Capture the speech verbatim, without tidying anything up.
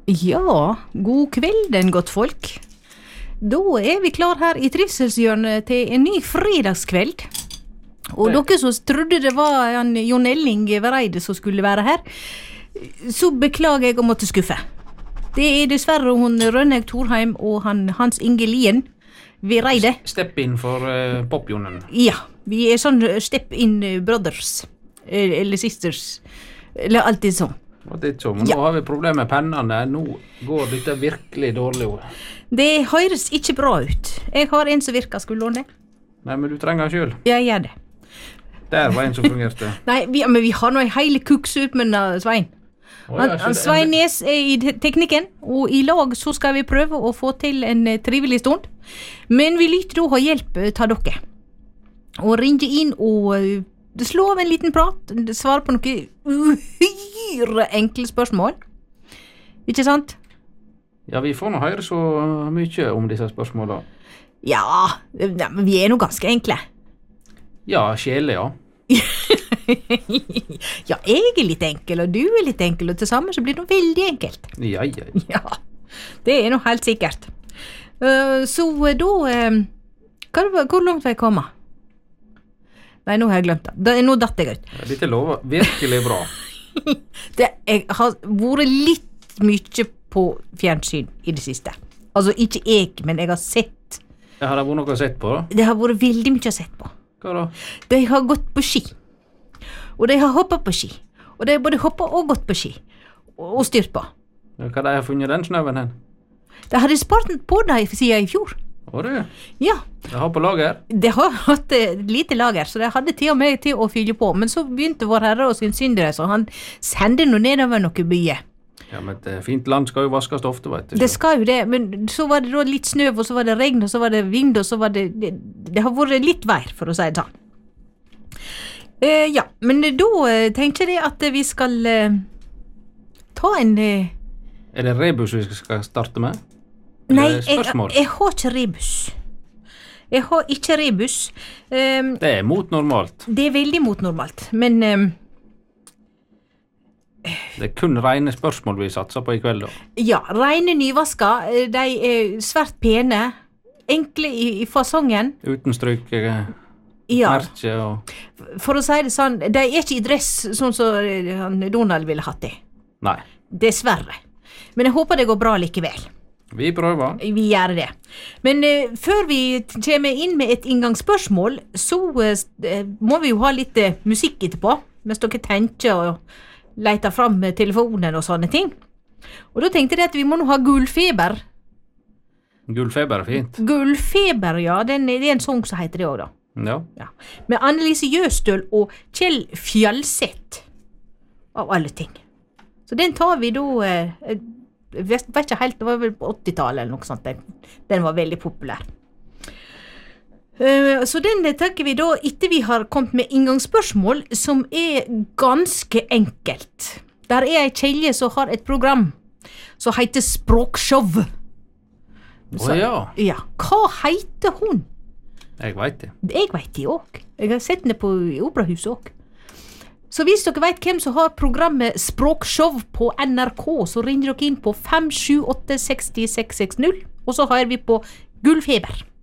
Ja, god kvelden, godt folk. Da er vi klar her i trivselshjørnet til en ny fredagskveld. Og det. Dere som trodde det var en Jon Elling Vereide som skulle være her, så beklager jeg å måtte skuffe. Det er dessverre hun Rønneig Thorheim og han Hans Inge Lien Vereide. Step in for uh, popjonen. Ja, vi er sånn step in brothers, eller sisters, eller alltid sånn. Det er ikke så, men ja. Nå har vi problemer med pennene. Nå går dette virkelig dårlig. Det høres ikke bra ut. Jeg har en som virker, skulle låne det. Nei, men du trenger selv. Ja, jeg gjør det. Der var en som fungerte. Nei, vi, men vi har nå en hele kuks ut med Svein. Oh, ja, han, Svein Nes er i teknikken, og i lag så skal vi prøve å få til en trivelig stund. Men vi lytter da ha hjelp til dere. Og ringe inn og slå av en liten prat, svare på noen uhyre enkle spørsmål. Ikke sant? Ja, vi får nå høre så mye om disse spørsmålene. Ja, men vi er nå ganske enkle. Ja, sjele, ja. Ja, jeg er litt enkel, og du er litt enkel, og til sammen så blir det veldig enkelt. Ja, ja. Ja, det er nå helt sikkert. Uh, så da, uh, hvor, hvor langt vil jeg komme? Nei, nå har jeg glemt det. det nå datt jeg ut. Ja, dette lover virkelig bra. det, jeg har vært litt mye på fjernsyn i det siste. Altså, ikke jeg, men jeg har sett. Det har det vært noe å sett på, da? Det har vært veldig mye å sett på. Hva da? De har gått på ski. Og de har hoppet på ski. Og de har både hoppet og gått på ski. Og, og styrt på. Ja, hva de har funnet den snøven hen? De hadde spart på deg siden i fjor. Å, du? Ja. De har på lager? De har hatt et lite lager, så de hadde til og med til å fylle på. Men så begynte vår herre å synsynde, så han sendte noe nedover noe bye. Ja, men et fint land skal jo vaskes ofte, vet du. Det skal jo det, men så var det da litt snø, og så var det regn, og så var det vind, og så var det... Det, det har vært litt vær, for å si det sånn. Uh, ja, men da uh, tenkte jeg at vi skal uh, ta en... Uh, er det rebus vi skal starte med? Nei, jeg, jeg har ikke rebus. Jeg har ikke rebus. Um, det er mot normalt. Det er veldig mot normalt, men... Um, det er kun rene spørsmål vi satser på i kveld, da. Ja, rene nyvasker. De er svært pene. Enkle i, i fasongen. Uten stryk, ja. Merke og... For å si det sånn, de er ikke i dress sånn som Donald ville hatt det. Nei. Dessverre. Men jeg håper det går bra likevel. Vi prøver. Vi gjør det. Men uh, før vi kommer inn med et inngangsspørsmål, så uh, må vi jo ha litt uh, musikk etterpå, mens dere tenker og leter fram telefonen og sånne ting. Og da tenkte jeg at vi må nå ha Gullfeber. Gullfeber er fint. Gullfeber, ja. Den, det er en sang som heter det også, da. Ja. Ja. Med Annelise Jøstøl og Kjell Fjallseth, av alle ting. Så den tar vi da... Uh, jeg vet ikke helt, det var vel på åttitallet eller noe sånt. Den, den var veldig populær. Uh, så den tenker vi da etter vi har kommet med inngangsspørsmål som er ganske enkelt. Der er en kjelje som har et program som heter Språkshow. Å ja. Ja. Hva heter hun? Jeg vet det. Jeg vet det også. Jeg har sett henne på Operahuset også. Så hvis dere vet hvem som har programmet Språkshow på N R K, så ringer dere inn på fem sju åtte seks seks seks null, og så har vi på Gullfeber.